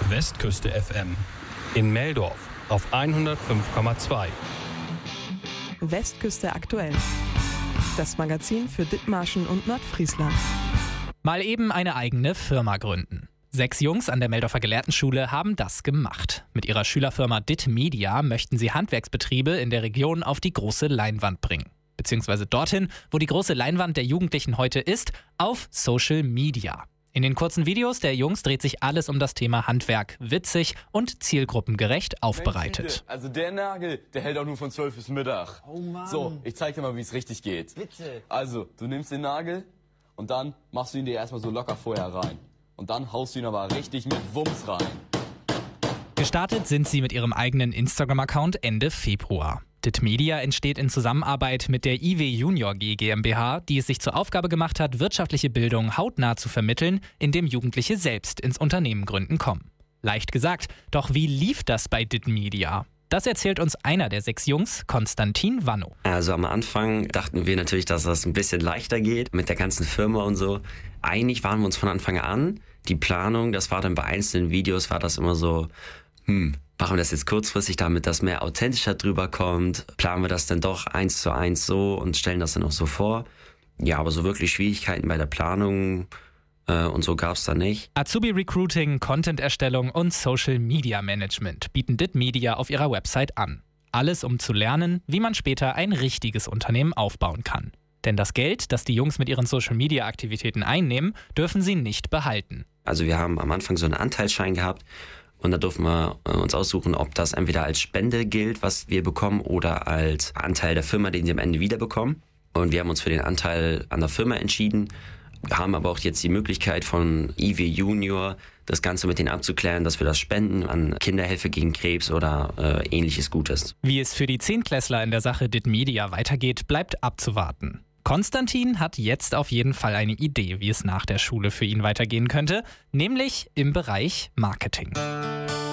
Westküste FM in Meldorf auf 105,2. Westküste aktuell. Das Magazin für Dithmarschen und Nordfriesland. Mal eben eine eigene Firma gründen. 6 Jungs an der Meldorfer Gelehrtenschule haben das gemacht. Mit ihrer Schülerfirma Dit Media möchten sie Handwerksbetriebe in der Region auf die große Leinwand bringen. Beziehungsweise dorthin, wo die große Leinwand der Jugendlichen heute ist, auf Social Media. In den kurzen Videos der Jungs dreht sich alles um das Thema Handwerk, witzig und zielgruppengerecht aufbereitet. Also der Nagel, der hält auch nur von 12 bis Mittag. Oh Mann. So, ich zeig dir mal, wie es richtig geht. Bitte. Also, du nimmst den Nagel und dann machst du ihn dir erstmal so locker vorher rein. Und dann haust du ihn aber richtig mit Wumms rein. Gestartet sind sie mit ihrem eigenen Instagram-Account Ende Februar. Dit Media entsteht in Zusammenarbeit mit der IW Junior G GmbH, die es sich zur Aufgabe gemacht hat, wirtschaftliche Bildung hautnah zu vermitteln, indem Jugendliche selbst ins Unternehmen gründen kommen. Leicht gesagt, doch wie lief das bei Dit Media? Das erzählt uns einer der 6 Jungs, Konstantin Wanno. Also am Anfang dachten wir natürlich, dass das ein bisschen leichter geht mit der ganzen Firma und so. Eigentlich waren wir uns von Anfang an. Die Planung, das war dann bei einzelnen Videos, war das immer so, machen wir das jetzt kurzfristig, damit das mehr authentischer drüber kommt? Planen wir das dann doch 1:1 so und stellen das dann auch so vor? Ja, aber so wirklich Schwierigkeiten bei der Planung und so gab es da nicht. Azubi-Recruiting, Content-Erstellung und Social-Media-Management bieten Dit Media auf ihrer Website an. Alles, um zu lernen, wie man später ein richtiges Unternehmen aufbauen kann. Denn das Geld, das die Jungs mit ihren Social-Media-Aktivitäten einnehmen, dürfen sie nicht behalten. Also wir haben am Anfang so einen Anteilsschein gehabt und da durften wir uns aussuchen, ob das entweder als Spende gilt, was wir bekommen, oder als Anteil der Firma, den sie am Ende wiederbekommen. Und wir haben uns für den Anteil an der Firma entschieden, haben aber auch jetzt die Möglichkeit von IW Junior, das Ganze mit denen abzuklären, dass wir das spenden an Kinderhilfe gegen Krebs oder ähnliches Gutes. Wie es für die Zehntklässler in der Sache Dit Media weitergeht, bleibt abzuwarten. Konstantin hat jetzt auf jeden Fall eine Idee, wie es nach der Schule für ihn weitergehen könnte, nämlich im Bereich Marketing.